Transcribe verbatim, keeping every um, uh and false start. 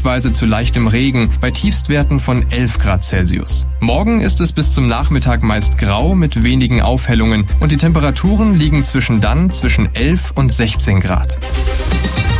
zeitweise zu leichtem Regen bei Tiefstwerten von elf Grad Celsius. Morgen ist es bis zum Nachmittag meist grau mit wenigen Aufhellungen und die Temperaturen liegen zwischen dann zwischen elf und sechzehn Grad.